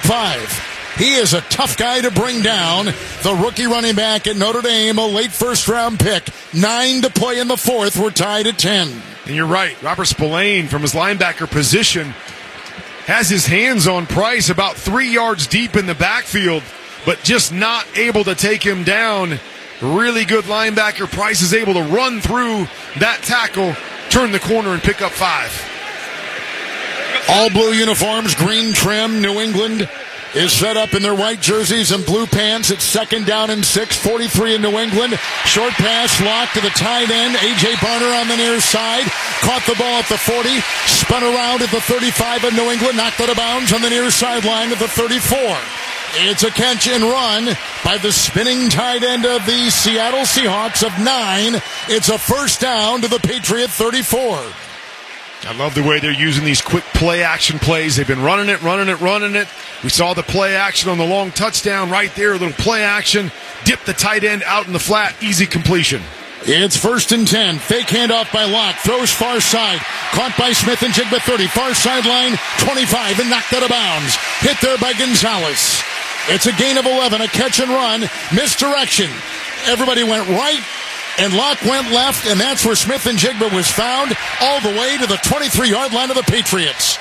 25. He is a tough guy to bring down. The rookie running back at Notre Dame, a late first-round pick. 9 to play in the fourth. We're tied at 10. And you're right. Robert Spillane from his linebacker position has his hands on Price about 3 yards deep in the backfield, but just not able to take him down. Really good linebacker. Price is able to run through that tackle, turn the corner, and pick up 5. All blue uniforms, green trim. New England is set up in their white jerseys and blue pants. It's 2nd down and 6, 43 in New England. Short pass, lock to the tight end. A.J. Barner on the near side. Caught the ball at the 40. Spun around at the 35 of New England. Knocked out of bounds on the near sideline at the 34. It's a catch and run by the spinning tight end of the Seattle Seahawks of 9. It's a first down to the Patriot 34. I love the way they're using these quick play-action plays. They've been running it. We saw the play action on the long touchdown right there, a little play action. Dip the tight end out in the flat, easy completion. It's 1st and 10. Fake handoff by Locke. Throws far side. Caught by Smith-Njigba, 30. Far sideline, 25, and knocked out of bounds. Hit there by Gonzalez. It's a gain of 11, a catch and run. Misdirection. Everybody went right, and Locke went left, and that's where Smith-Njigba was found, all the way to the 23-yard line of the Patriots.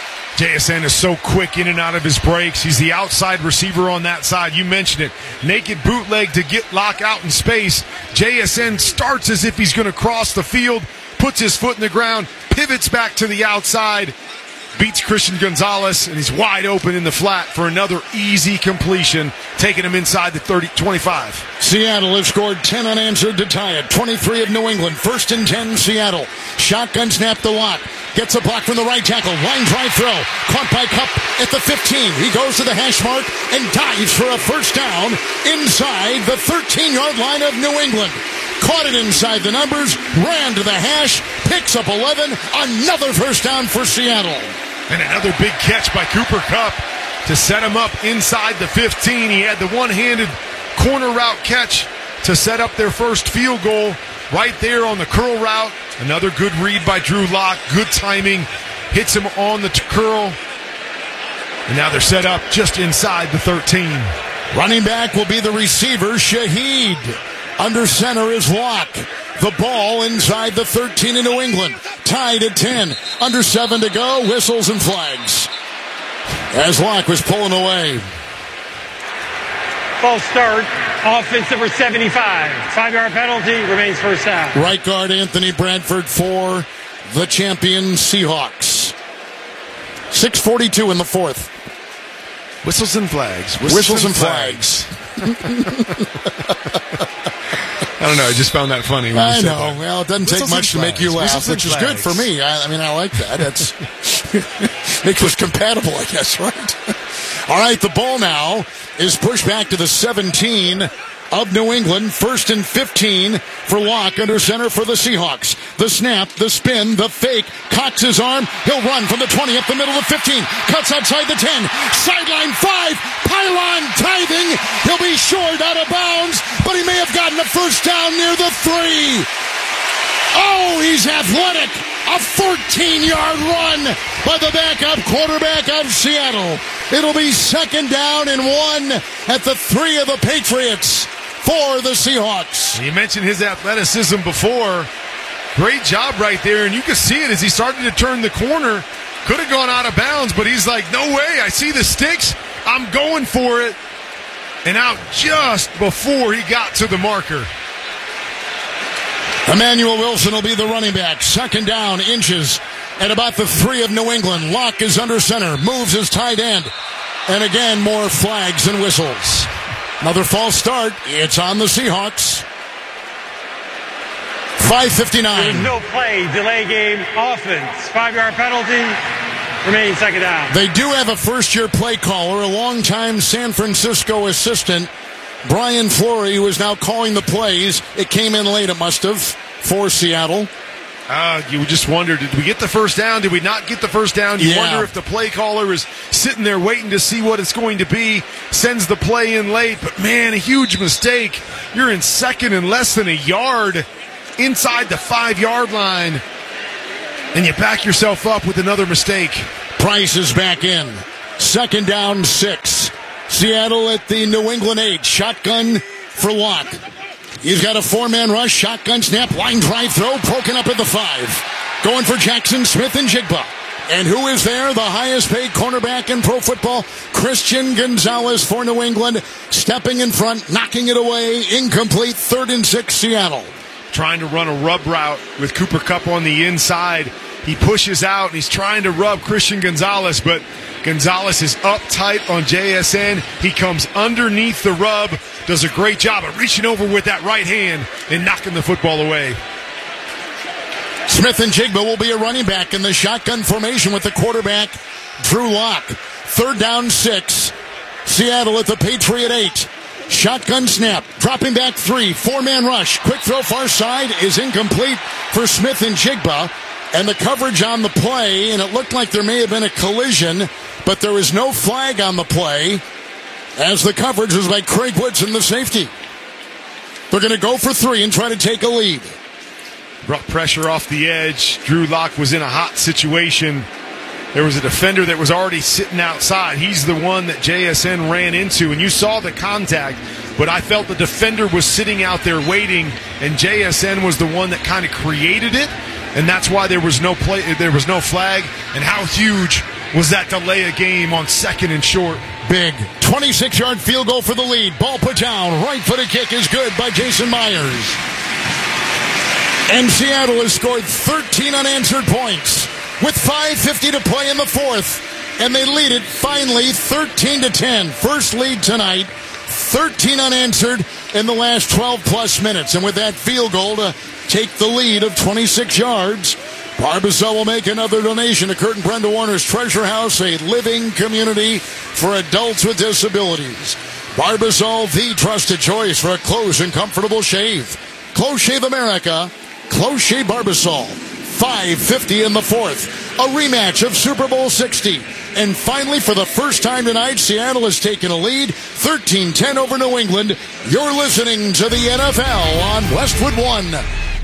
JSN is so quick in and out of his breaks. He's the outside receiver on that side. You mentioned it. Naked bootleg to get Locke out in space. JSN starts as if he's going to cross the field, puts his foot in the ground, pivots back to the outside, beats Christian Gonzalez, and he's wide open in the flat for another easy completion, taking him inside the 25. Seattle has scored 10 unanswered to tie it. 23 of New England. 1st and 10, Seattle. Shotgun snap to Locke. Gets a block from the right tackle. Line drive throw. Caught by Kupp at the 15. He goes to the hash mark and dives for a first down inside the 13-yard line of New England. Caught it inside the numbers. Ran to the hash. Picks up 11. Another first down for Seattle. And another big catch by Cooper Kupp to set him up inside the 15. He had the one-handed corner route catch to set up their first field goal right there on the curl route. Another good read by Drew Lock. Good timing. Hits him on the curl. And now they're set up just inside the 13. Running back will be the receiver, Shaheed. Under center is Locke. The ball inside the 13 in New England. Tied at 10. Under 7 to go. Whistles and flags. As Locke was pulling away. False start. Offense number 75. 5-yard penalty. Remains first down. Right guard Anthony Bradford for the champion Seahawks. 6:42 in the fourth. Whistles and flags. Whistles and flags. I don't know. I just found that funny. When I you said know. that. Well, it doesn't take much to make you laugh, which is good for me. I mean, I like that. That's makes us compatible, I guess, right? All right, the ball now is pushed back to the 17 of New England. 1st and 15 for Locke under center for the Seahawks. The snap, the spin, the fake. Cocks his arm. He'll run from the 20 up the middle of 15. Cuts outside the 10. Sideline 5. Pylon tithing. He'll be short out of bounds, but he may have gotten a first down near the 3. Oh, he's athletic. A 14-yard run by the backup quarterback of Seattle. It'll be 2nd down and 1 at the 3 of the Patriots for the Seahawks. You mentioned his athleticism before. Great job right there, and you can see it as he started to turn the corner. Could have gone out of bounds, but he's like, no way, I see the sticks, I'm going for it. And out just before he got to the marker. Emmanuel Wilson will be the running back. 2nd down, inches at about the 3 of New England. Locke is under center, moves his tight end. And again, more flags and whistles. Another false start. It's on the Seahawks. 5:59. There's no play, delay game, offense. 5-yard penalty, remains 2nd down. They do have a first-year play caller, a longtime San Francisco assistant, Brian Flory, who is now calling the plays. It came in late, it must have, for Seattle. You just wonder, did we get the first down? Did we not get the first down? You wonder if the play caller is sitting there waiting to see what it's going to be, sends the play in late. But, man, a huge mistake. You're in second and less than a yard inside the 5-yard line, and you back yourself up with another mistake. Price is back in. 2nd down 6. Seattle at the New England 8. Shotgun for Locke. He's got a 4-man rush. Shotgun snap. Line drive throw. Broken up at the 5. Going for Jackson Smith-Njigba. And who is there? The highest paid cornerback in pro football, Christian Gonzalez for New England. Stepping in front, knocking it away. Incomplete. 3rd and 6, Seattle. Trying to run a rub route with Cooper Kupp on the inside. He pushes out, and he's trying to rub Christian Gonzalez, but Gonzalez is up tight on JSN. He comes underneath the rub, does a great job of reaching over with that right hand and knocking the football away. Smith-Njigba will be a running back in the shotgun formation with the quarterback, Drew Lock. 3rd down 6. Seattle at the Patriot 8. Shotgun snap. Dropping back 3. 4-man rush. Quick throw far side is incomplete for Smith-Njigba. And the coverage on the play, and it looked like there may have been a collision, but there was no flag on the play as the coverage was by Craig Woodson, the safety. They're going to go for 3 and try to take a lead. Brought pressure off the edge. Drew Lock was in a hot situation. There was a defender that was already sitting outside. He's the one that JSN ran into, and you saw the contact, but I felt the defender was sitting out there waiting, and JSN was the one that kind of created it, and that's why there was no play, there was no flag. And how huge was that delay of game on 2nd and short? Big 26-yard field goal for the lead. Ball put down. Right-footed kick is good by Jason Myers. And Seattle has scored 13 unanswered points with 5:50 to play in the 4th. And they lead it finally 13-10. First lead tonight. 13 unanswered in the last 12-plus minutes. And with that field goal to take the lead of 26 yards, Barbasol will make another donation to Kurt and Brenda Warner's Treasure House, a living community for adults with disabilities. Barbasol, the trusted choice for a close and comfortable shave. Close Shave America, Close Shave Barbasol. 5:50 in the 4th. A rematch of Super Bowl 60. And finally, for the first time tonight, Seattle has taken a lead, 13-10 over New England. You're listening to the NFL on Westwood One.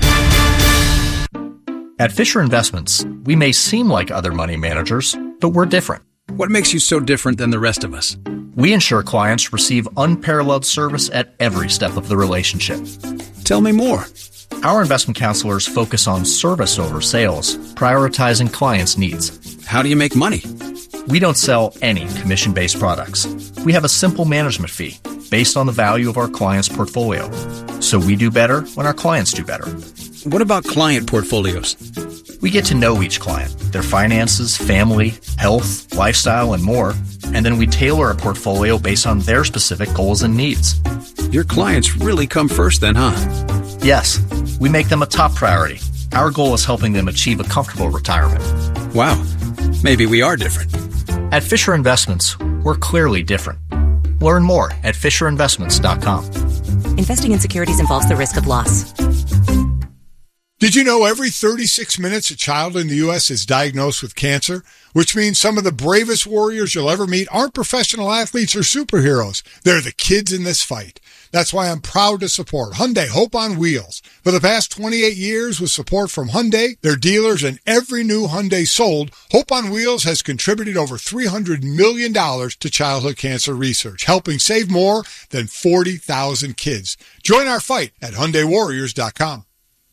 At Fisher Investments, we may seem like other money managers, but we're different. What makes you so different than the rest of us? We ensure clients receive unparalleled service at every step of the relationship. Tell me more. Our investment counselors focus on service over sales, prioritizing clients' needs. How do you make money? We don't sell any commission-based products. We have a simple management fee based on the value of our client's portfolio. So we do better when our clients do better. What about client portfolios? We get to know each client, their finances, family, health, lifestyle, and more, and then we tailor a portfolio based on their specific goals and needs. Your clients really come first then, huh? Yes, we make them a top priority. Our goal is helping them achieve a comfortable retirement. Wow, maybe we are different. At Fisher Investments, we're clearly different. Learn more at FisherInvestments.com. Investing in securities involves the risk of loss. Did you know every 36 minutes a child in the U.S. is diagnosed with cancer? Which means some of the bravest warriors you'll ever meet aren't professional athletes or superheroes. They're the kids in this fight. That's why I'm proud to support Hyundai Hope on Wheels. For the past 28 years, with support from Hyundai, their dealers, and every new Hyundai sold, Hope on Wheels has contributed over $300 million to childhood cancer research, helping save more than 40,000 kids. Join our fight at HyundaiWarriors.com.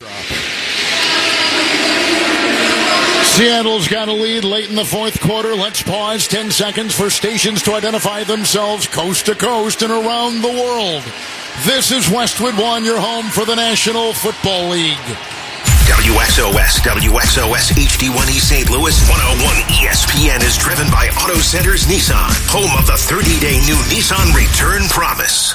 Seattle's got a lead late in the 4th quarter. Let's pause 10 seconds for stations to identify themselves coast to coast and around the world. This is Westwood One, your home for the National Football League. WXOS HD1E St. Louis 101 ESPN is driven by Auto Centers Nissan, home of the 30-day new Nissan Return Promise.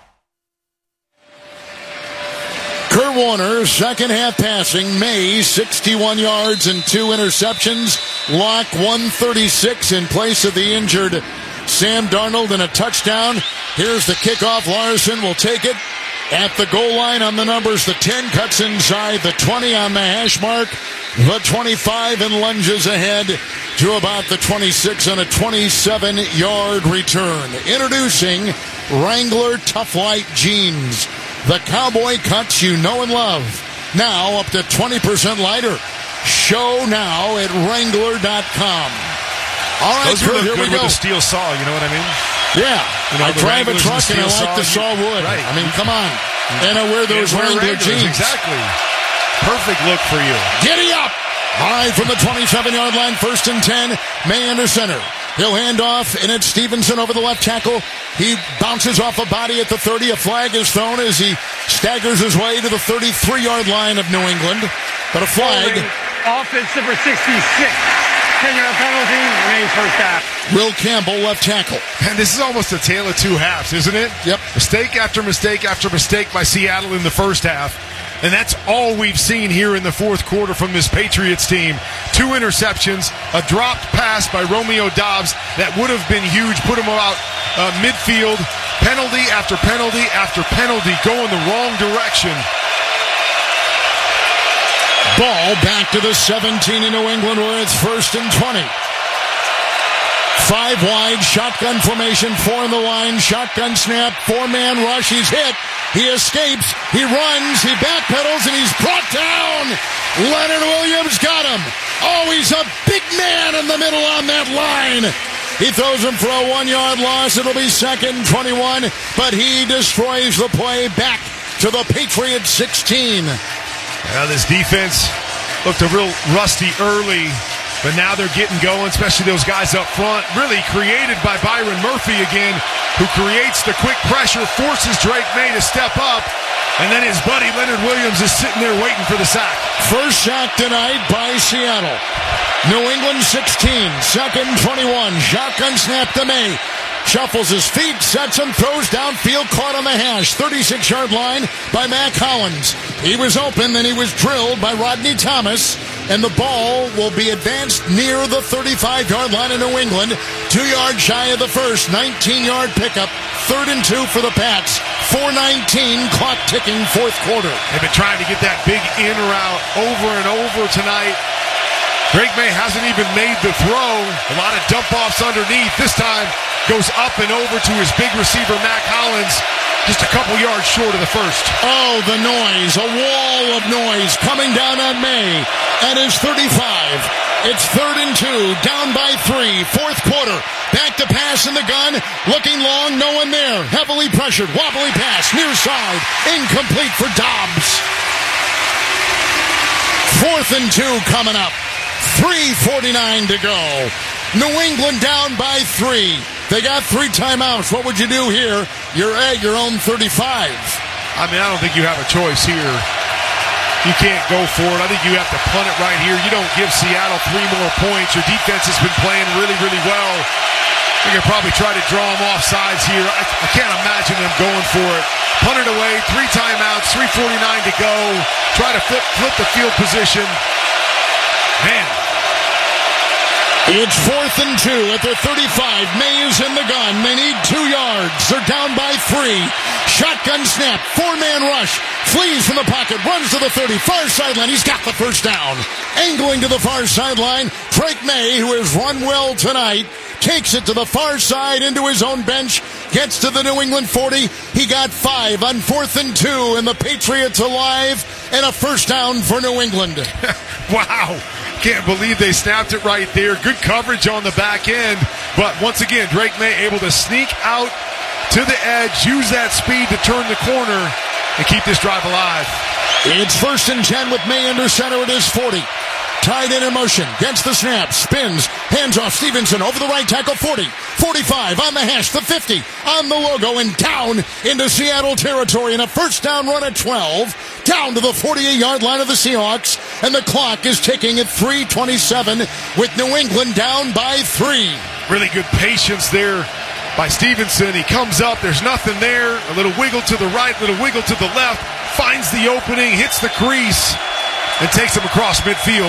Kurt Warner, second half passing. May, 61 yards and 2 interceptions. Locke, 136 in place of the injured Sam Darnold and a touchdown. Here's the kickoff. Larson will take it at the goal line on the numbers. The 10 cuts inside, the 20 on the hash mark, the 25 and lunges ahead to about the 26 on a 27-yard return. Introducing Wrangler Tough Light Jeans. The cowboy cuts you know and love. Now up to 20% lighter. Show now at Wrangler.com. All right, those would here look we good go. with a steel saw, you know what I mean? Yeah, You know, I the drive a Wranglers truck and I steel like the saw, saw wood. right. I mean, come on. And I wear those Yeah, wear Wrangler Wranglers, jeans. Exactly. Perfect look for you. Giddy up! All right, from the 27-yard line, 1st and 10, May under center. He'll hand off, and it's Stevenson over the left tackle. He bounces off a body at the 30. A flag is thrown as he staggers his way to the 33-yard line of New England. But a flag. Offense number 66. 10-yard penalty, remains first half. Will Campbell, left tackle. And this is almost a tale of two halves, isn't it? Yep. Mistake after mistake after mistake by Seattle in the first half. And that's all we've seen here in the fourth quarter from this Patriots team. 2 interceptions, a dropped pass by Romeo Doubs that would have been huge, put him out midfield. Penalty after penalty after penalty going the wrong direction. Ball back to the 17 in New England where it's 1st and 20. 5 wide, shotgun formation, 4 in the line, shotgun snap, 4-man rush, he's hit, he escapes, he runs, he backpedals, and he's brought down. Leonard Williams got him. Oh, he's a big man in the middle on that line. He throws him for a 1-yard loss. It'll be 2nd 21, but he destroys the play back to the Patriots 16. Now this defense looked a real rusty early, but now they're getting going, especially those guys up front. Really created by Byron Murphy again, who creates the quick pressure, forces Drake May to step up, and then his buddy Leonard Williams is sitting there waiting for the sack. First sack tonight by Seattle. New England 16, 2nd 21, shotgun snap to May. Shuffles his feet, sets him, throws downfield, caught on the hash. 36-yard line by Mac Hollins. He was open, then he was drilled by Rodney Thomas, and the ball will be advanced near the 35-yard line of New England. 2 yards shy of the first, 19-yard pickup. 3rd and 2 for the Pats. 4:19, clock ticking, fourth quarter. They've been trying to get that big in route over and over tonight. Drake May hasn't even made the throw. A lot of dump-offs underneath. This time goes up and over to his big receiver, Mac Hollins, just a couple yards short of the first. Oh, the noise, a wall of noise coming down on May at his 35. It's 3rd and 2, down by 3, fourth quarter. Back to pass in the gun, looking long, no one there. Heavily pressured, wobbly pass, near side, incomplete for Doubs. 4th and 2 coming up. 3:49 to go. New England down by 3. They got 3 timeouts. What would you do here? You're at your own 35. I mean, I don't think you have a choice here. You can't go for it. I think you have to punt it right here. You don't give Seattle 3 more points. Your defense has been playing really, really well. You can probably try to draw them off sides here. I can't imagine them going for it. Punt it away, 3 timeouts, 3:49 to go. Try to flip the field position. Man. It's 4th and 2 at their 35. May is in the gun. They need 2 yards. They're down by 3. Shotgun snap. 4-man rush. Flees from the pocket. Runs to the 30. Far sideline. He's got the first down. Angling to the far sideline. Drake May, who has run well tonight, takes it to the far side into his own bench. Gets to the New England 40. He got 5 on 4th and 2. And the Patriots alive. And a first down for New England. Wow. Can't believe they snapped it right there. Good coverage on the back end. But once again, Drake May able to sneak out to the edge, use that speed to turn the corner and keep this drive alive. It's 1st and 10 with May under center at his 40. Tied in motion, gets the snap, spins, hands off Stevenson over the right tackle, 40, 45, on the hash, the 50, on the logo, and down into Seattle territory, and a first down run at 12, down to the 48-yard line of the Seahawks, and the clock is ticking at 3:27 with New England down by 3. Really good patience there by Stevenson. He comes up, there's nothing there, a little wiggle to the right, little wiggle to the left, finds the opening, hits the crease, and takes him across midfield.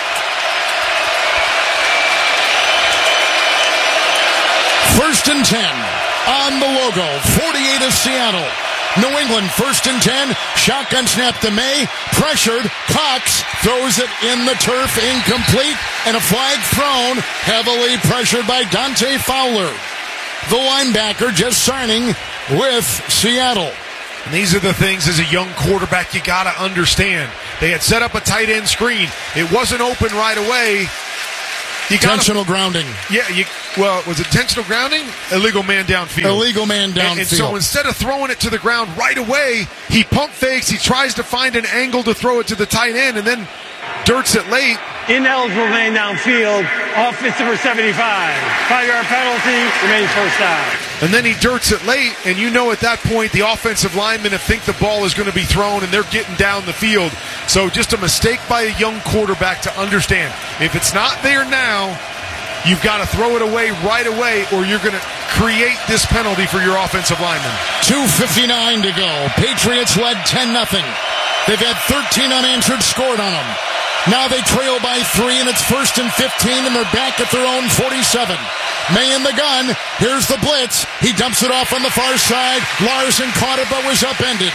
First and 10 on the logo, 48 of Seattle. New England, 1st and 10, shotgun snap to May, pressured, Cox throws it in the turf, incomplete, and a flag thrown, heavily pressured by Dante Fowler, the linebacker just signing with Seattle. And these are the things as a young quarterback you got to understand. They had set up a tight end screen. It wasn't open right away. Intentional grounding. Yeah, was it intentional grounding? Illegal man downfield. Illegal man downfield. And so instead of throwing it to the ground right away, he pump fakes. He tries to find an angle to throw it to the tight end, and then dirts it late. Ineligible man downfield, offensive for 75. 5-yard penalty, remains first down. And then he dirts it late, and at that point the offensive linemen think the ball is going to be thrown, and they're getting down the field. So just a mistake by a young quarterback to understand. If it's not there now, you've got to throw it away right away, or you're going to create this penalty for your offensive lineman. 2:59 to go. Patriots led 10-0. They've had 13 unanswered scored on them. Now they trail by 3, and it's 1st and 15, and they're back at their own 47. May in the gun. Here's the blitz. He dumps it off on the far side. Larson caught it, but was upended.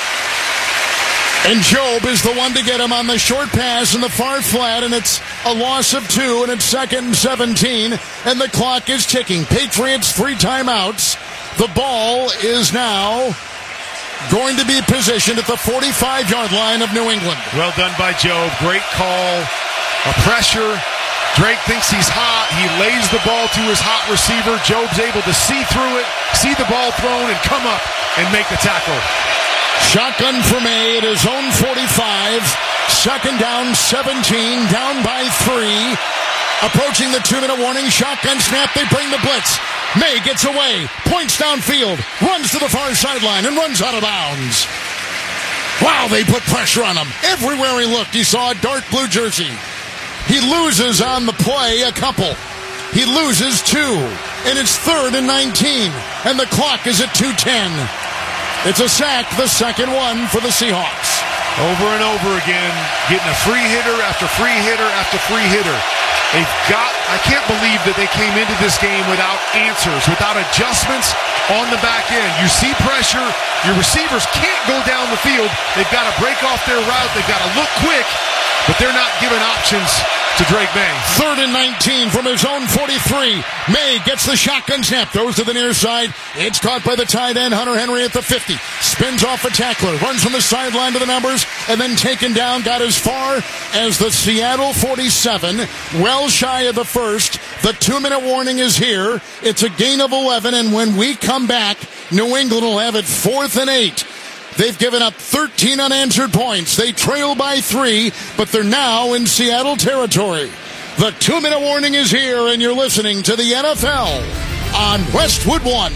And Job is the one to get him on the short pass in the far flat, and it's a loss of 2, and it's 2nd and 17, and the clock is ticking. Patriots 3 timeouts. The ball is now going to be positioned at the 45-yard line of New England. Well done by Job. Great call. A pressure. Drake thinks he's hot. He lays the ball to his hot receiver. Job's able to see through it, see the ball thrown, and come up and make the tackle. Shotgun for May at his own 45. 2nd down, 17, down by 3. Approaching the 2-minute warning. Shotgun snap. They bring the blitz. May gets away, points downfield, runs to the far sideline, and runs out of bounds. Wow, they put pressure on him. Everywhere he looked, he saw a dark blue jersey. He loses on the play a couple. He loses 2, and it's 3rd and 19, and the clock is at 2:10. It's a sack, the second one for the Seahawks. Over and over again, getting a free hitter after free hitter after free hitter. I can't believe that they came into this game without answers, without adjustments on the back end. You see pressure, your receivers can't go down the field. They've got to break off their route, they've got to look quick, but they're not giving options to Drake May. 3rd and 19 from his own 43. May gets the shotgun snap, throws to the near side. It's caught by the tight end, Hunter Henry at the 50. Spins off a tackler, runs from the sideline to the numbers, and then taken down, got as far as the Seattle 47, well shy of the first. The 2-minute warning is here. It's a gain of 11, and when we come back, New England will have it 4th and 8. They've given up 13 unanswered points. They trail by 3, but they're now in Seattle territory. The 2-minute warning is here, and you're listening to the NFL on Westwood One.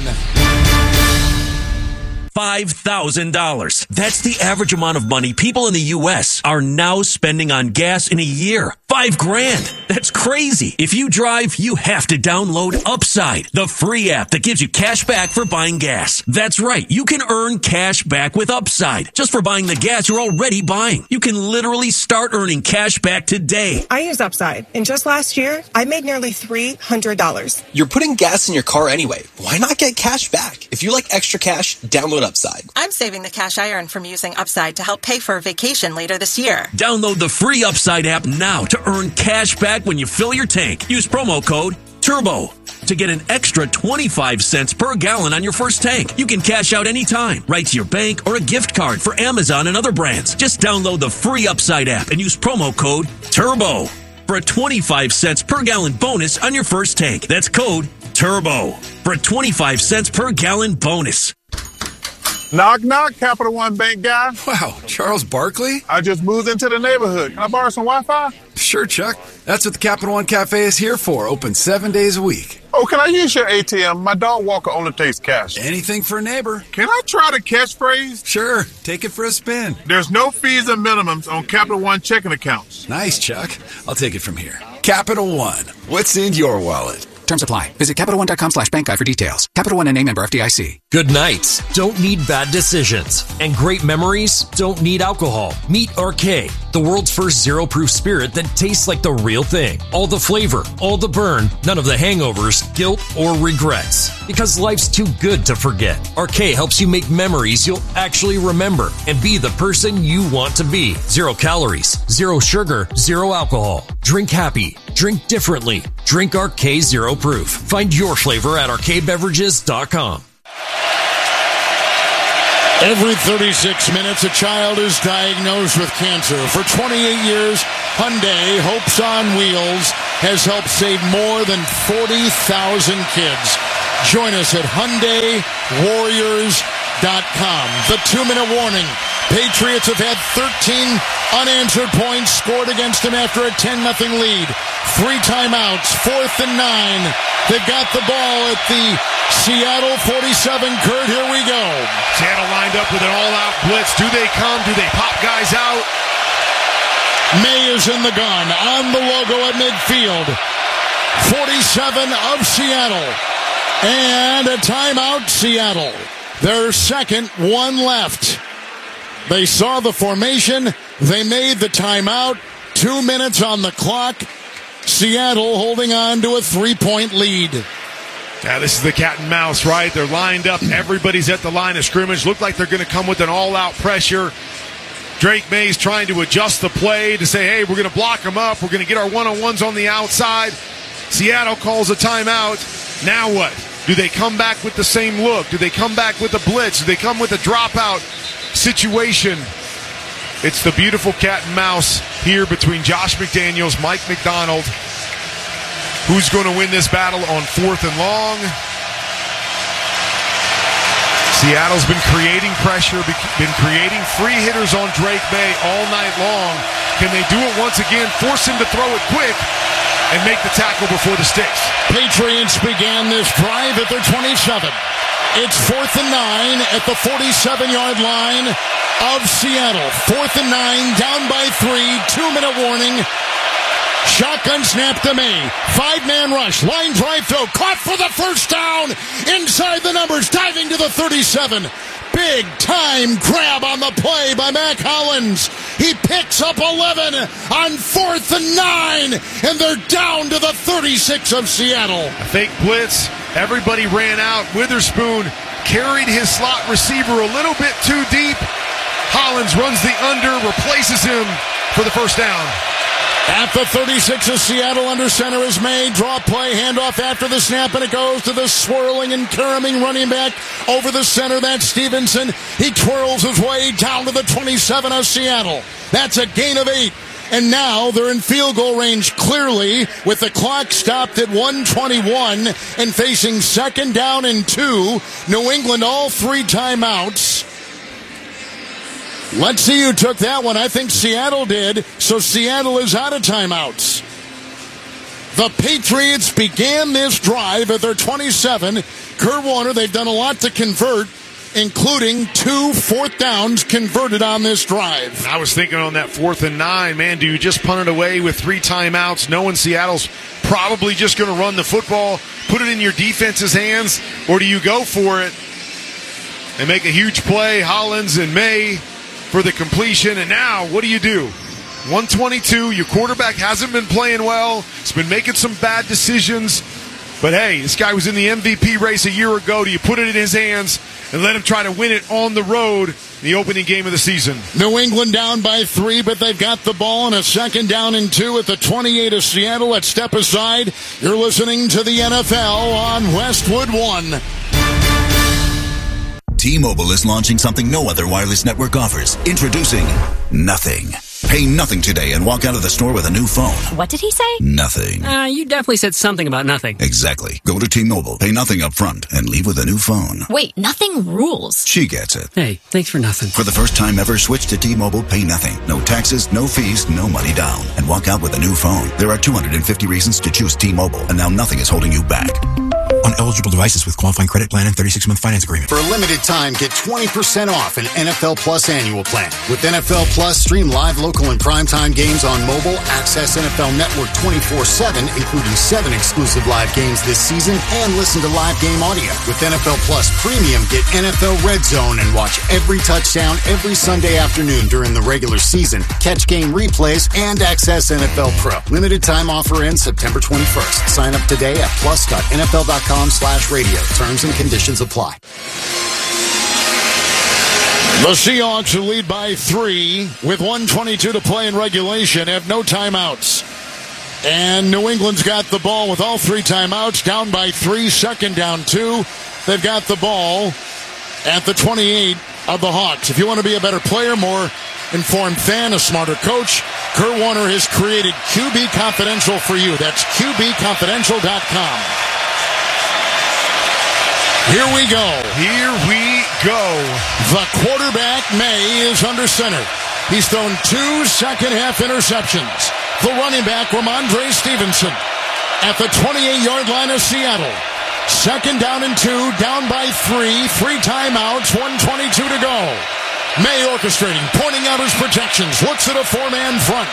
$5,000. That's the average amount of money people in the U.S. are now spending on gas in a year. $5,000. That's crazy. If you drive, you have to download Upside, the free app that gives you cash back for buying gas. That's right. You can earn cash back with Upside just for buying the gas you're already buying. You can literally start earning cash back today. I use Upside, and just last year, I made nearly $300. You're putting gas in your car anyway. Why not get cash back? If you like extra cash, download Upside. I'm saving the cash I earn from using Upside to help pay for a vacation later this year. Download the free Upside app now to earn cash back when you fill your tank. Use promo code TURBO to get an extra 25 cents per gallon on your first tank. You can cash out anytime, right to your bank or a gift card for Amazon and other brands. Just download the free Upside app and use promo code TURBO for a 25 cents per gallon bonus on your first tank. That's code TURBO for a 25 cents per gallon bonus. Knock, knock, Capital One Bank guy. Wow, Charles Barkley? I just moved into the neighborhood. Can I borrow some Wi-Fi? Sure, Chuck. That's what the Capital One Cafe is here for. Open 7 days a week. Oh, can I use your ATM? My dog walker only takes cash. Anything for a neighbor. Can I try the catchphrase? Sure. Take it for a spin. There's no fees and minimums on Capital One checking accounts. Nice, Chuck. I'll take it from here. Capital One. What's in your wallet? Terms apply. Visit CapitalOne.com/bankguide for details. Capital One and a member FDIC. Good nights don't need bad decisions. And great memories don't need alcohol. Meet RK, the world's first zero-proof spirit that tastes like the real thing. All the flavor, all the burn, none of the hangovers, guilt, or regrets. Because life's too good to forget. RK helps you make memories you'll actually remember and be the person you want to be. 0 calories, 0 sugar, 0 alcohol. Drink happy. Drink differently. Drink RK Zero Proof. Find your flavor at rkbeverages.com. Every 36 minutes, a child is diagnosed with cancer. For 28 years, Hyundai hopes on wheels has helped save more than 40,000 kids. Join us at HyundaiWarriors.com. The 2-minute warning. Patriots have had 13 unanswered points scored against them after a 10-0 lead. 3 timeouts, 4th and 9. They've got the ball at the Seattle 47. Kurt, here we go. Seattle lined up with an all-out blitz. Do they come? Do they pop guys out? May is in the gun on the logo at midfield. 47 of Seattle. And a timeout, Seattle. Their second, 1 left. They saw the formation. They made the timeout. 2 minutes on the clock. Seattle holding on to a 3-point lead. Yeah, this is the cat and mouse, right? They're lined up. Everybody's at the line of scrimmage. Look like they're going to come with an all-out pressure. Drake May's trying to adjust the play to say, hey, we're going to block them up. We're going to get our one-on-ones on the outside. Seattle calls a timeout. Now what? Do they come back with the same look? Do they come back with a blitz? Do they come with a dropout situation? It's the beautiful cat and mouse here between Josh McDaniels, Mike McDonald. Who's going to win this battle on 4th and long? Seattle's been creating pressure, been creating free hitters on Drake May all night long. Can they do it once again, force him to throw it quick, and make the tackle before the sticks? Patriots began this drive at their 27. It's 4th and 9 at the 47-yard line of Seattle. 4th and 9, down by 3, 2-minute warning. Shotgun snap to May. 5-man rush. Line drive throw. Caught for the first down. Inside the numbers. Diving to the 37. Big time grab on the play by Mac Hollins. He picks up 11 on 4th and 9. And they're down to the 36 of Seattle. A fake blitz. Everybody ran out. Witherspoon carried his slot receiver a little bit too deep. Hollins runs the under. Replaces him for the first down. At the 36 of Seattle, under center is May. Draw play, handoff after the snap, and it goes to the swirling and caroming running back over the center. That's Stevenson. He twirls his way down to the 27 of Seattle. That's a gain of 8. And now they're in field goal range clearly with the clock stopped at 1:21 and facing 2nd down and 2. New England all 3 timeouts. Let's see who took that one. I think Seattle did, so Seattle is out of timeouts. The Patriots began this drive at their 27. Kurt Warner, they've done a lot to convert, including 2 4th downs converted on this drive. I was thinking on that 4th and 9, man, do you just punt it away with 3 timeouts, knowing Seattle's probably just going to run the football, put it in your defense's hands, or do you go for it and make a huge play, Hollins and May, for the completion? And now, what do you do? 122, your quarterback hasn't been playing well. He's been making some bad decisions. But hey, this guy was in the MVP race a year ago. Do you put it in his hands and let him try to win it on the road in the opening game of the season? New England down by 3, but they've got the ball in a 2nd down and 2 at the 28 of Seattle. Let's step aside. You're listening to the NFL on Westwood One. T-Mobile is launching something no other wireless network offers. Introducing Nothing. Pay nothing today and walk out of the store with a new phone. What did he say? Nothing. You definitely said something about nothing. Exactly. Go to T-Mobile, pay nothing up front, and leave with a new phone. Wait, nothing rules. She gets it. Hey, thanks for nothing. For the first time ever, switch to T-Mobile, pay nothing. No taxes, no fees, no money down. And walk out with a new phone. There are 250 reasons to choose T-Mobile, and now nothing is holding you back. On eligible devices with qualifying credit plan and 36-month finance agreement. For a limited time, get 20% off an NFL Plus annual plan. With NFL Plus, stream live, local, and primetime games on mobile, access NFL Network 24/7, including 7 exclusive live games this season, and listen to live game audio. With NFL Plus Premium, get NFL Red Zone and watch every touchdown every Sunday afternoon during the regular season, catch game replays, and access NFL Pro. Limited time offer ends September 21st. Sign up today at plus.nfl.com/radio. Terms and conditions apply. The Seahawks, who lead by 3 with 1:22 to play in regulation, have no timeouts. And New England's got the ball with all 3 timeouts, down by 3, 2nd down 2. They've got the ball at the 28 of the Hawks. If you want to be a better player, more informed fan, a smarter coach, Kurt Warner has created QB Confidential for you. That's QBConfidential.com. Here we go. Here we go. The quarterback, May, is under center. He's thrown 2 second-half interceptions. The running back, Ramondre Stevenson, at the 28-yard line of Seattle. Second down and 2, down by 3, 3 timeouts, 1:22 to go. May orchestrating, pointing out his projections, looks at a 4-man front.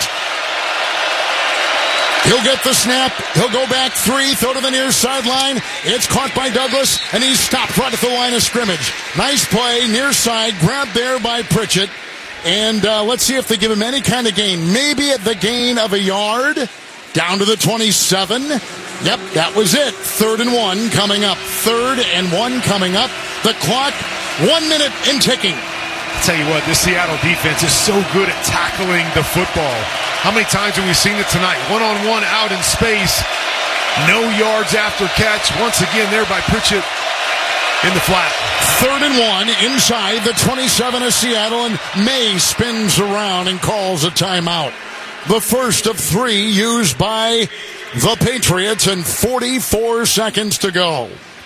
He'll get the snap. He'll go back 3, throw to the near sideline. It's caught by Douglas, and he's stopped right at the line of scrimmage. Nice play, near side, grabbed there by Pritchett. And let's see if they give him any kind of gain. Maybe at the gain of a yard. Down to the 27. Yep, that was it. 3rd and 1 coming up. 3rd and 1 coming up. The clock, 1 minute and ticking. I'll tell you what, this Seattle defense is so good at tackling the football. How many times have we seen it tonight? One-on-one out in space. No yards after catch. Once again there by Pritchett in the flat. 3rd and 1 inside the 27 of Seattle, and May spins around and calls a timeout. The first of 3 used by the Patriots, and 44 seconds to go.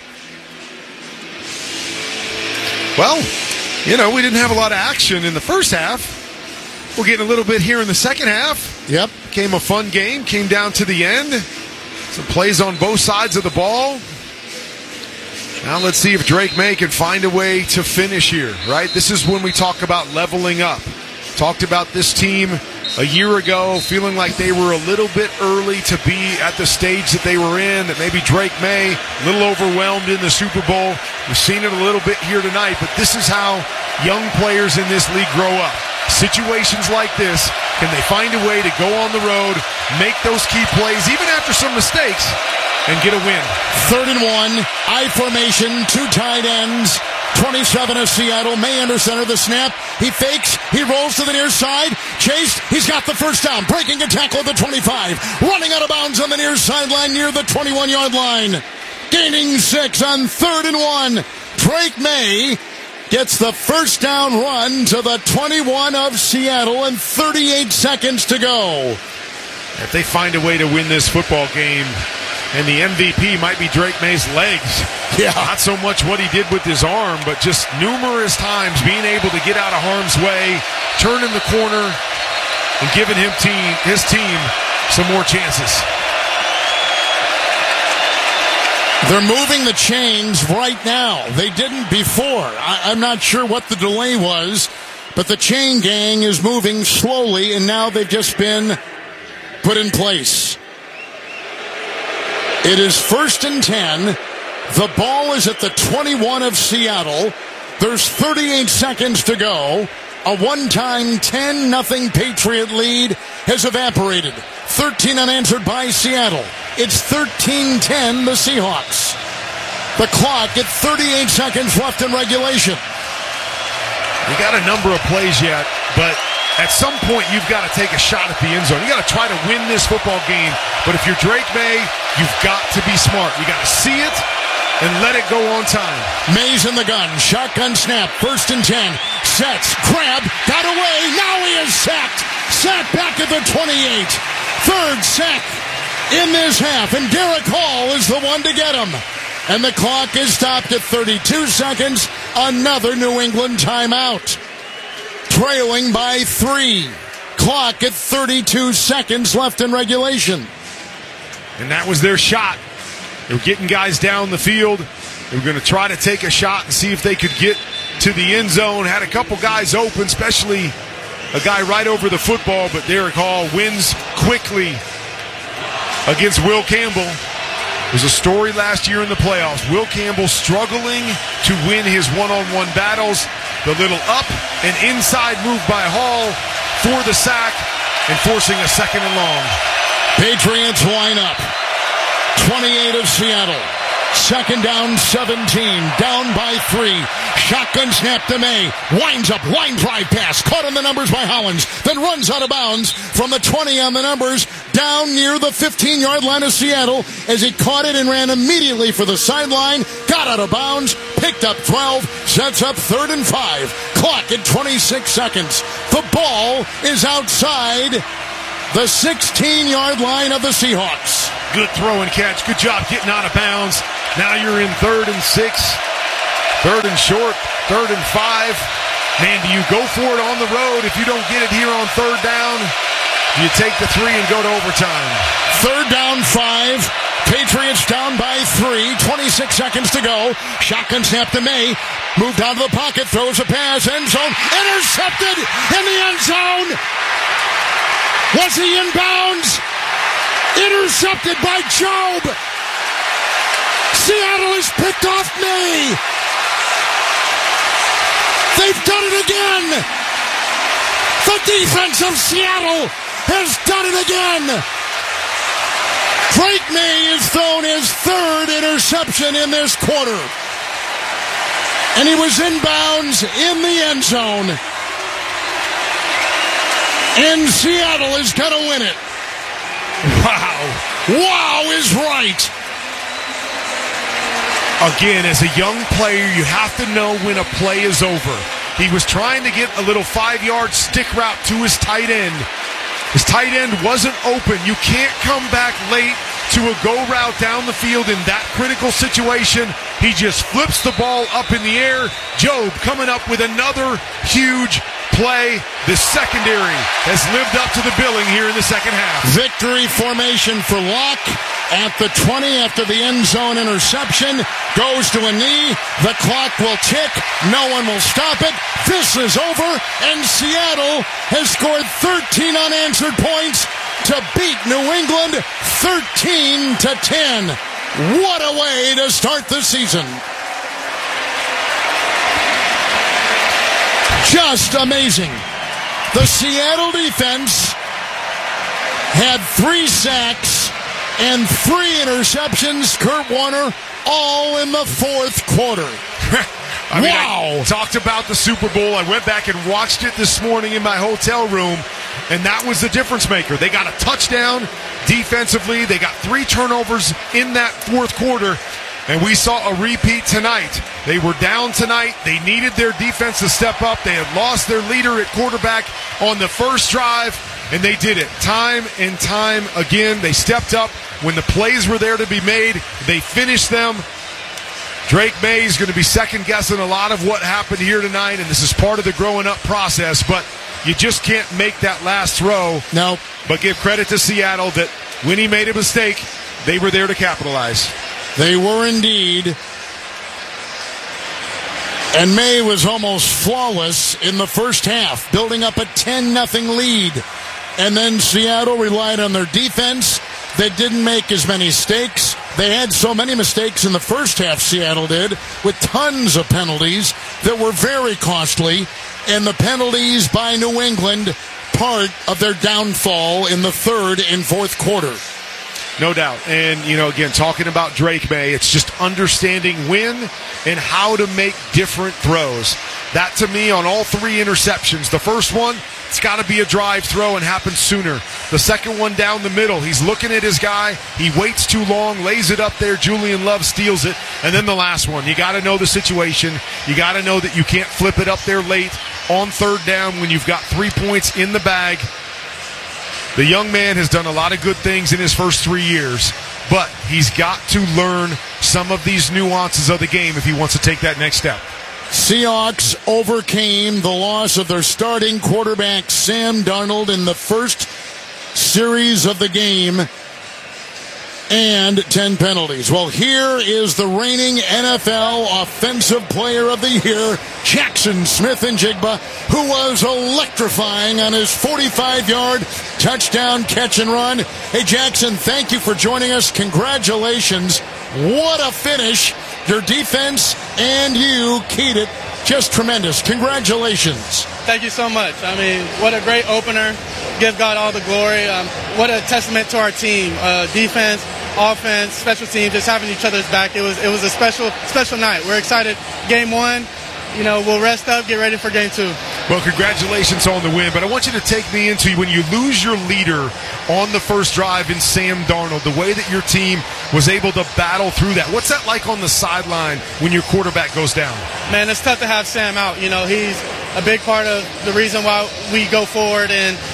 Well, you know, we didn't have a lot of action in the first half. We're getting a little bit here in the second half. Yep. Came a fun game. Came down to the end. Some plays on both sides of the ball. Now let's see if Drake May can find a way to finish here, right? This is when we talk about leveling up. Talked about this team a year ago, feeling like they were a little bit early to be at the stage that they were in, that maybe Drake May, a little overwhelmed in the Super Bowl. We've seen it a little bit here tonight, but this is how young players in this league grow up. Situations like this, can they find a way to go on the road, make those key plays, even after some mistakes, and get a win? 3rd and 1, I formation, 2 tight ends. 27 of Seattle, May under center, the snap, he fakes, he rolls to the near side, chased, he's got the first down, breaking a tackle at the 25, running out of bounds on the near sideline near the 21-yard line, gaining 6 on 3rd and 1, Drake May gets the first down run to the 21 of Seattle, and 38 seconds to go. If they find a way to win this football game, and the MVP might be Drake May's legs. Yeah. Not so much what he did with his arm, but just numerous times being able to get out of harm's way, turning the corner, and giving his team some more chances. They're moving the chains right now. They didn't before. I'm not sure what the delay was, but the chain gang is moving slowly, and now they've just been put in place. It is 1st and 10. The ball is at the 21 of Seattle. There's 38 seconds to go. A one-time 10-0 Patriot lead has evaporated. 13 unanswered by Seattle. It's 13-10 the Seahawks. The clock at 38 seconds left in regulation. You got a number of plays yet, but at some point you've got to take a shot at the end zone. You got to try to win this football game. But if you're Drake May, you've got to be smart. You got to see it and let it go on time. May's in the gun. Shotgun snap. 1st and 10. Sets. Grab. Got away. Now he is sacked. Sacked back at the 28. 3rd sack in this half. And Derek Hall is the one to get him. And the clock is stopped at 32 seconds. Another New England timeout. Trailing by 3. Clock at 32 seconds left in regulation. And that was their shot. They were getting guys down the field. They were going to try to take a shot and see if they could get to the end zone. Had a couple guys open, especially a guy right over the football, but Derek Hall wins quickly against Will Campbell. There's a story last year in the playoffs. Will Campbell struggling to win his one-on-one battles. The little up and inside move by Hall for the sack and forcing a 2nd and long. Patriots line up. 28 of Seattle. 2nd down, 17. Down by 3. Shotgun snap to May. Winds up, line drive pass. Caught on the numbers by Hollins. Then runs out of bounds from the 20 on the numbers. Down near the 15-yard line of Seattle as he caught it and ran immediately for the sideline. Got out of bounds. Picked up 12. Sets up 3rd and 5. Clock at 26 seconds. The ball is outside the 16-yard line of the Seahawks. Good throw and catch. Good job getting out of bounds. Now you're in 3rd and 6. 3rd and short. 3rd and 5. Man, do you go for it on the road if you don't get it here on 3rd down? Do you take the 3 and go to overtime? 3rd down 5. Patriots down by 3. 26 seconds to go. Shotgun snap to May. Moved out of the pocket. Throws a pass. End zone. Intercepted in the end zone. Was he in bounds? Intercepted by Job. Seattle has picked off May. They've done it again. The defense of Seattle has done it again. Drake May has thrown his 3rd interception in this quarter. And he was inbounds in the end zone. And Seattle is going to win it. Wow. Wow is right. Again, as a young player, you have to know when a play is over. He was trying to get a little 5-yard stick route to his tight end. His tight end wasn't open. You can't come back late to a go route down the field in that critical situation. He just flips the ball up in the air. Job coming up with another huge play. The secondary has lived up to the billing here in the second half. Victory formation for Locke at the 20 after the end zone interception. Goes to a knee. The clock will tick. No one will stop it. This is over, and Seattle has scored 13 unanswered points to beat New England 13-10. What a way to start the season. Just amazing. The Seattle defense had 3 sacks and 3 interceptions. Kurt Warner, all in the 4th quarter. I talked about the Super Bowl. I went back and watched it this morning in my hotel room, and that was the difference maker. They got a touchdown defensively. They got 3 turnovers in that 4th quarter, and we saw a repeat tonight. They were down tonight. They needed their defense to step up. They had lost their leader at quarterback on the first drive, and they did it time and time again. They stepped up when the plays were there to be made. They finished them. Drake May is going to be second-guessing a lot of what happened here tonight, and this is part of the growing up process, but you just can't make that last throw. No. But give credit to Seattle that when he made a mistake, they were there to capitalize. They were indeed. And May was almost flawless in the first half, building up a 10-0 lead. And then Seattle relied on their defense. They didn't make as many mistakes. They had so many mistakes in the first half, Seattle did, with tons of penalties that were very costly. And the penalties by New England, part of their downfall in the 3rd and 4th quarter. No doubt. And, again, talking about Drake May, it's just understanding when and how to make different throws. That, to me, on all 3 interceptions. The first one, it's got to be a drive throw and happen sooner. The second one down the middle, he's looking at his guy. He waits too long, lays it up there. Julian Love steals it. And then the last one, you got to know the situation. You got to know that you can't flip it up there late on 3rd down when you've got 3 points in the bag. The young man has done a lot of good things in his first 3 years, but he's got to learn some of these nuances of the game if he wants to take that next step. Seahawks overcame the loss of their starting quarterback, Sam Darnold, in the first series of the game, and 10 penalties. Well, here is the reigning NFL Offensive Player of the Year, Jackson Smith-Njigba, who was electrifying on his 45-yard touchdown catch and run. Hey, Jackson, thank you for joining us. Congratulations. What a finish. Your defense and you keyed it. Just tremendous. Congratulations. Thank you so much. I mean, what a great opener. Give God all the glory. What a testament to our team. Defense, offense, special teams, just having each other's back. It was a special night. We're excited. Game 1, we'll rest up, get ready for game 2. Well, congratulations on the win, but I want you to take me into when you lose your leader on the first drive in Sam Darnold, the way that your team was able to battle through that. What's that like on the sideline when your quarterback goes down? Man, it's tough to have Sam out. He's a big part of the reason why we go forward, and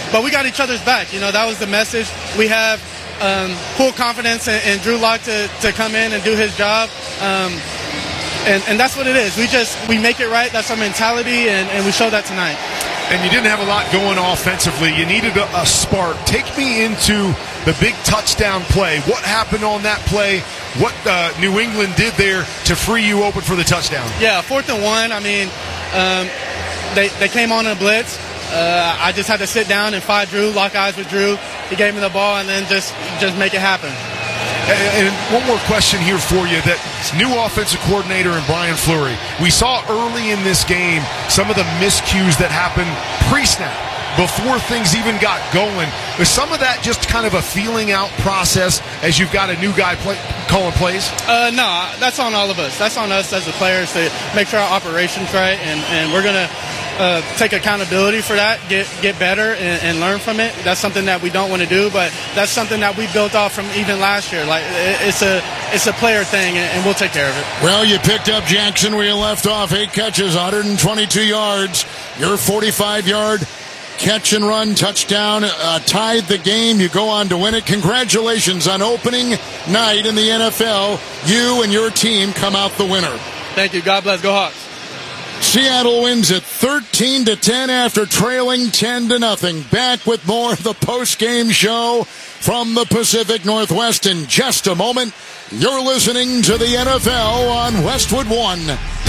but we got each other's back. You know, that was the message. We have full confidence in Drew Lock to come in and do his job. And that's what it is. We make it right. That's our mentality, and we showed that tonight. And you didn't have a lot going offensively. You needed a spark. Take me into the big touchdown play. What happened on that play? What New England did there to free you open for the touchdown? Yeah, 4th and 1. I mean, they came on a blitz. I just had to sit down and fight Drew, lock eyes with Drew. He gave me the ball, and then just make it happen. And one more question here for you. That new offensive coordinator in Brian Fleury. We saw early in this game some of the miscues that happened pre-snap, before things even got going. Was some of that just kind of a feeling out process as you've got a new guy calling plays? No, that's on all of us. That's on us as the players to make sure our operation's right, and we're going to take accountability for that, get better, and learn from it. That's something that we don't want to do, but that's something that we built off from even last year. Like it's a player thing, and we'll take care of it. Well, you picked up Jackson where you left off. 8 catches, 122 yards. Your 45-yard catch and run touchdown tied the game. You go on to win it. Congratulations on opening night in the NFL. You and your team come out the winner. Thank you. God bless. Go Hawks. Seattle wins it 13-10 after trailing 10-0. Back with more of the post-game show from the Pacific Northwest in just a moment. You're listening to the NFL on Westwood One.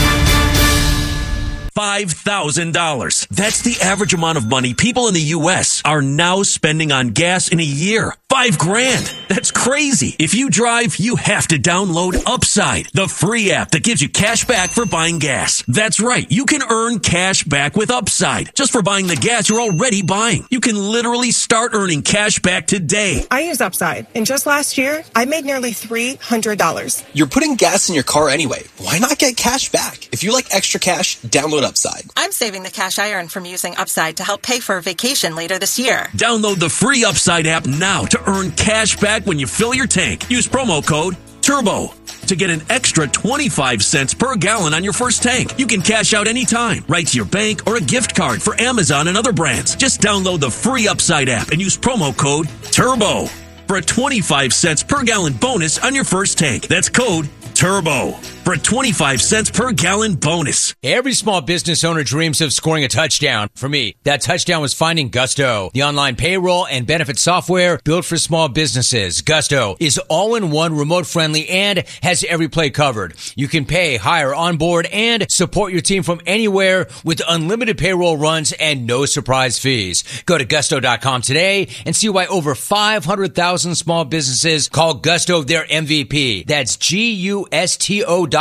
$5,000. That's the average amount of money people in the U.S. are now spending on gas in a year. $5,000. That's crazy. If you drive, you have to download Upside, the free app that gives you cash back for buying gas. That's right. You can earn cash back with Upside just for buying the gas you're already buying. You can literally start earning cash back today. I use Upside, and just last year, I made nearly $300. You're putting gas in your car anyway. Why not get cash back? If you like extra cash, download Upside. I'm saving the cash I earn from using Upside to help pay for a vacation later this year. Download the free Upside app now to earn cash back when you fill your tank. Use promo code TURBO to get an extra 25 cents per gallon on your first tank. You can cash out anytime, right to your bank or a gift card for Amazon and other brands. Just download the free Upside app and use promo code TURBO for a 25 cents per gallon bonus on your first tank. That's code TURBO for a 25 cents per gallon bonus. Every small business owner dreams of scoring a touchdown. For me, that touchdown was finding Gusto, the online payroll and benefit software built for small businesses. Gusto is all-in-one, remote-friendly, and has every play covered. You can pay, hire, onboard, and support your team from anywhere with unlimited payroll runs and no surprise fees. Go to Gusto.com today and see why over 500,000 small businesses call Gusto their MVP. That's Gusto.com,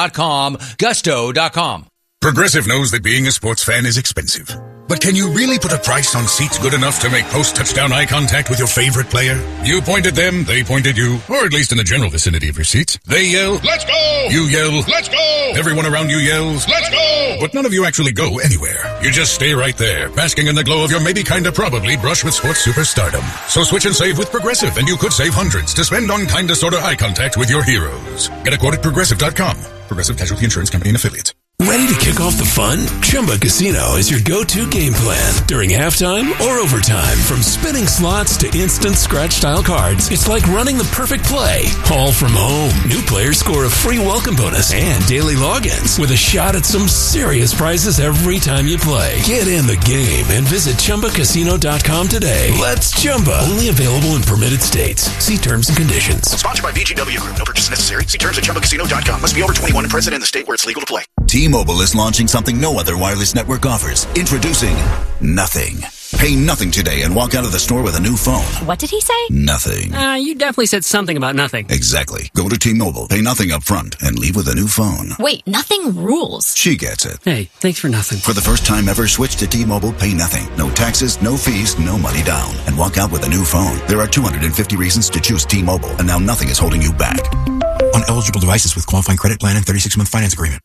Gusto.com. Progressive knows that being a sports fan is expensive. But can you really put a price on seats good enough to make post-touchdown eye contact with your favorite player? You point at them, they point at you, or at least in the general vicinity of your seats. They yell, "Let's go!" You yell, "Let's go!" Everyone around you yells, "Let's go!" But none of you actually go anywhere. You just stay right there, basking in the glow of your maybe kinda probably brush with sports superstardom. So switch and save with Progressive, and you could save hundreds to spend on kinda sorta eye contact with your heroes. Get a quote at Progressive.com. Progressive Casualty Insurance Company and Affiliates. Ready to kick off the fun? Chumba Casino is your go-to game plan during halftime or overtime. From spinning slots to instant scratch-style cards, it's like running the perfect play, all from home. New players score a free welcome bonus and daily logins with a shot at some serious prizes every time you play. Get in the game and visit ChumbaCasino.com today. Let's Chumba. Only available in permitted states. See terms and conditions. Sponsored by VGW Group. No purchase necessary. See terms at ChumbaCasino.com. Must be over 21 and present in the state where it's legal to play. T-Mobile is launching something no other wireless network offers. Introducing Nothing. Pay nothing today and walk out of the store with a new phone. What did he say? Nothing. You definitely said something about nothing. Exactly. Go to T-Mobile, pay nothing up front, and leave with a new phone. Wait, nothing rules. She gets it. Hey, thanks for nothing. For the first time ever, switch to T-Mobile, pay nothing. No taxes, no fees, no money down. And walk out with a new phone. There are 250 reasons to choose T-Mobile, and now nothing is holding you back. On eligible devices with qualifying credit plan and 36-month finance agreement.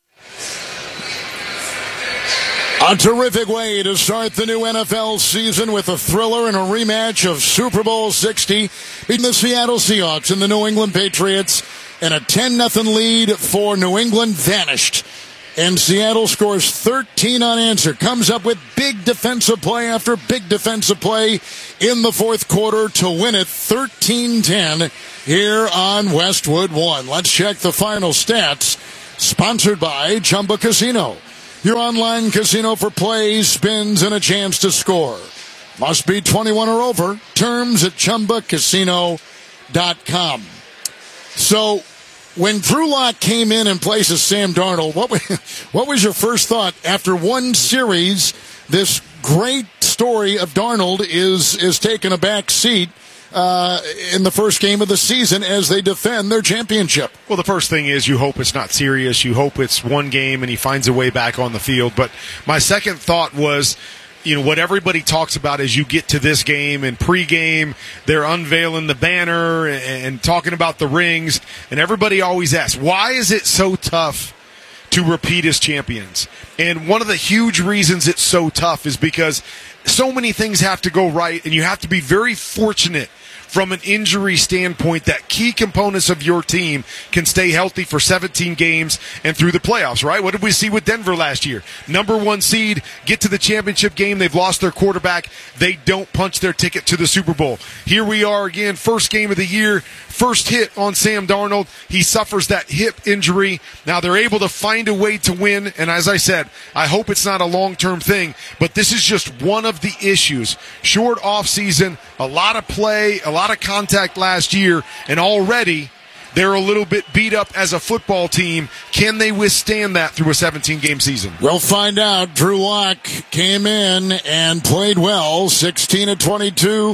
A terrific way to start the new NFL season with a thriller and a rematch of Super Bowl 60 between the Seattle Seahawks and the New England Patriots, and a 10-0 lead for New England vanished And Seattle scores 13 unanswered. Comes up with big defensive play after big defensive play in the fourth quarter to win it 13-10 here on Westwood One. Let's check the final stats. Sponsored by Chumba Casino. Your online casino for plays, spins, and a chance to score. Must be 21 or over. Terms at ChumbaCasino.com. So, when Drew Lock came in place of Sam Darnold, what was your first thought after one series? This great story of Darnold is taking a back seat in the first game of the season as they defend their championship. Well, the first thing is you hope it's not serious. You hope it's one game and he finds a way back on the field. But my second thought was, what everybody talks about as you get to this game and pregame, they're unveiling the banner and talking about the rings. And everybody always asks, why is it so tough to repeat as champions? And one of the huge reasons it's so tough is because so many things have to go right, and you have to be very fortunate from an injury standpoint that key components of your team can stay healthy for 17 games and through the playoffs, right? What did we see with Denver last year? Number 1 seed, get to the championship game. They've lost their quarterback. They don't punch their ticket to the Super Bowl. Here we are again, first game of the year, first hit on Sam Darnold. He suffers that hip injury. Now they're able to find a way to win, and as I said, I hope it's not a long-term thing, but this is just one of the issues. Short offseason, a lot of play, a lot of contact last year, and already they're a little bit beat up as a football team. Can they withstand that through a 17-game season? We'll find out. Drew Lock came in and played well, 16 of 22,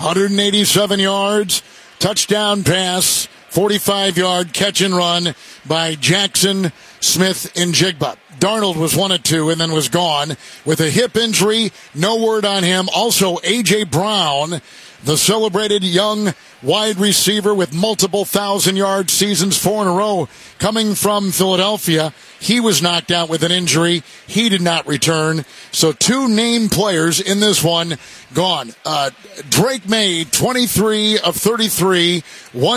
187 yards, touchdown pass, 45-yard catch and run by Jackson Smith-Njigba. Darnold was 1 of 2 and then was gone with a hip injury. No word on him. Also, A.J. Brown, the celebrated young wide receiver with multiple 1,000-yard seasons, 4 in a row, coming from Philadelphia. He was knocked out with an injury. He did not return. So 2 named players in this one gone. Drake May, 23 of 33,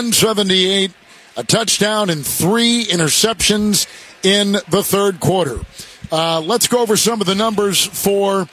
178, a touchdown and 3 interceptions in the third quarter. Let's go over some of the numbers for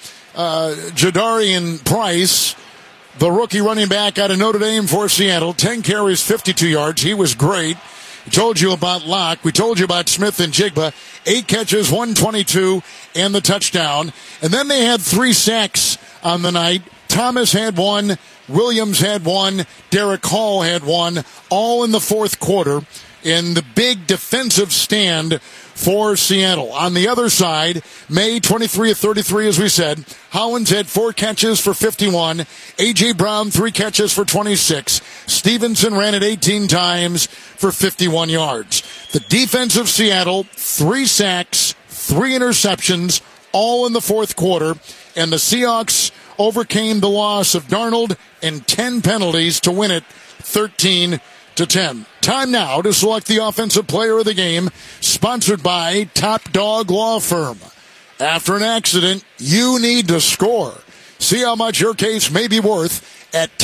Jadarian Price, the rookie running back out of Notre Dame for Seattle. 10 carries, 52 yards. He was great. We told you about Locke. We told you about Smith-Njigba. 8 catches, 122, and the touchdown. And then they had 3 sacks on the night. Thomas had 1. Williams had 1. Derek Hall had 1. All in the fourth quarter in the big defensive stand for Seattle. On the other side, May, 23 of 33, as we said. Howens had 4 catches for 51. A.J. Brown, 3 catches for 26. Stevenson ran it 18 times for 51 yards. The defense of Seattle, 3 sacks, 3 interceptions, all in the fourth quarter. And the Seahawks overcame the loss of Darnold and 10 penalties to win it 13-10. Time now to select the offensive player of the game, sponsored by Top Dog Law Firm. After an accident, you need to score. See how much your case may be worth at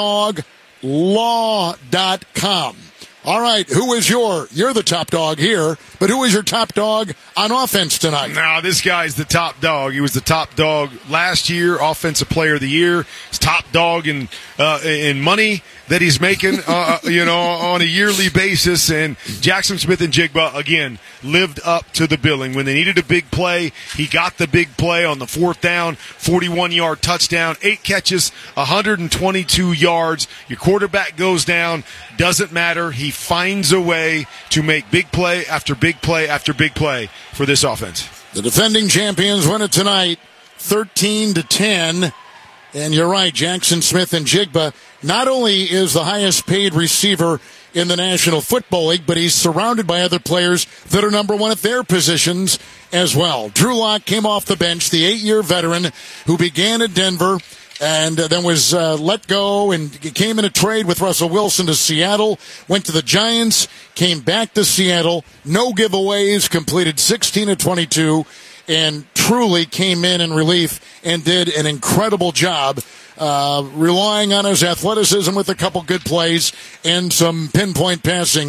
TopDogLaw.com. All right, you're the top dog here, but who is your top dog on offense tonight? Now, this guy's the top dog. He was the top dog last year, Offensive Player of the Year. He's top dog in money that he's making, on a yearly basis. And Jackson Smith-Njigba, again, lived up to the billing. When they needed a big play, he got the big play on the 4th down, 41-yard touchdown, 8 catches, 122 yards. Your quarterback goes down, doesn't matter. He finds a way to make big play after big play after big play for this offense. The defending champions win it tonight, 13-10. And you're right, Jackson Smith-Njigba not only is the highest paid receiver in the National Football League, but he's surrounded by other players that are number 1 at their positions as well. Drew Lock came off the bench, the 8-year veteran who began at Denver and then was let go and came in a trade with Russell Wilson to Seattle, went to the Giants, came back to Seattle, no giveaways, completed 16 of 22, and truly came in relief and did an incredible job relying on his athleticism with a couple good plays and some pinpoint passing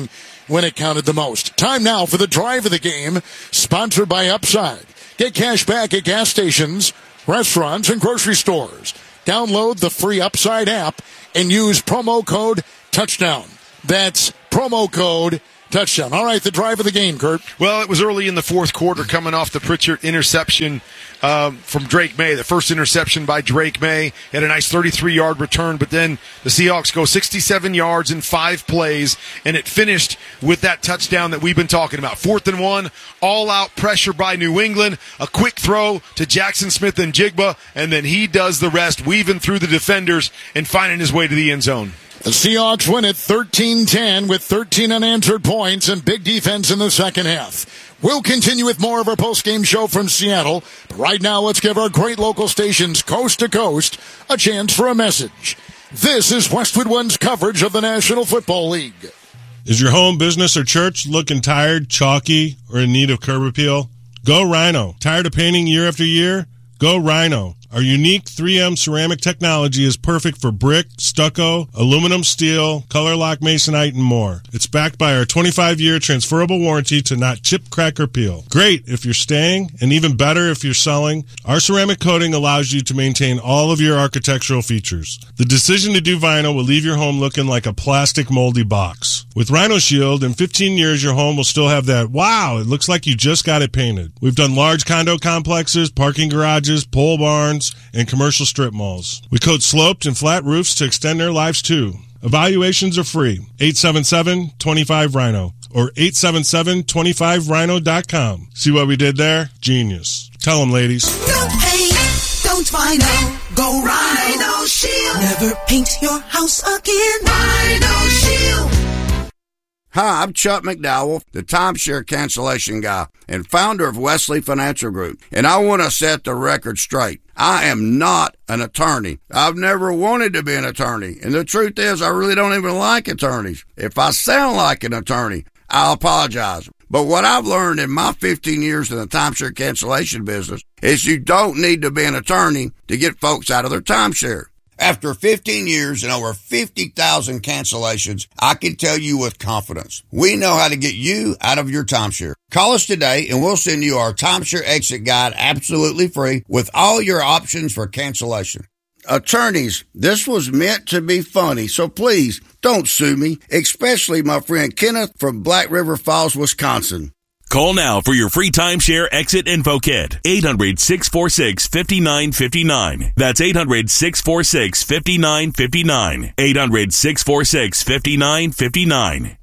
when it counted the most. Time now for the drive of the game, sponsored by Upside. Get cash back at gas stations, restaurants, and grocery stores. Download the free Upside app and use promo code TOUCHDOWN. That's promo code touchdown. All right, the drive of the game, Kurt. Well, it was early in the fourth quarter coming off the Pritchard interception from Drake May. The first interception by Drake May had a nice 33-yard return, but then the Seahawks go 67 yards in 5 plays, and it finished with that touchdown that we've been talking about. 4th and 1, all-out pressure by New England, a quick throw to Jackson Smith and Jigba, and then he does the rest, weaving through the defenders and finding his way to the end zone. The Seahawks win it 13-10 with 13 unanswered points and big defense in the second half. We'll continue with more of our post-game show from Seattle. But right now, let's give our great local stations coast to coast a chance for a message. This is Westwood One's coverage of the National Football League. Is your home, business, or church looking tired, chalky, or in need of curb appeal? Go Rhino. Tired of painting year after year? Go Rhino. Our unique 3M ceramic technology is perfect for brick, stucco, aluminum, steel, color lock, masonite, and more. It's backed by our 25-year transferable warranty to not chip, crack, or peel. Great if you're staying, and even better if you're selling. Our ceramic coating allows you to maintain all of your architectural features. The decision to do vinyl will leave your home looking like a plastic moldy box. With Rhino Shield, in 15 years, your home will still have that, wow, it looks like you just got it painted. We've done large condo complexes, parking garages, pole barns, and commercial strip malls. We coat sloped and flat roofs to extend their lives too. Evaluations are free. 877-25-RHINO or 877-25rhino.com. See what we did there? Genius. Tell them, ladies. Don't paint, don't vinyl. Go Rhino Shield. Never paint your house again. Rhino Shield. Hi, I'm Chuck McDowell, the timeshare cancellation guy and founder of Wesley Financial Group, and I want to set the record straight. I am not an attorney. I've never wanted to be an attorney, and the truth is I really don't even like attorneys. If I sound like an attorney, I'll apologize. But what I've learned in my 15 years in the timeshare cancellation business is you don't need to be an attorney to get folks out of their timeshare. After 15 years and over 50,000 cancellations, I can tell you with confidence, we know how to get you out of your timeshare. Call us today and we'll send you our timeshare exit guide absolutely free with all your options for cancellation. Attorneys, this was meant to be funny, so please don't sue me, especially my friend Kenneth from Black River Falls, Wisconsin. Call now for your free timeshare exit info kit. 800-646-5959. That's 800-646-5959. 800-646-5959.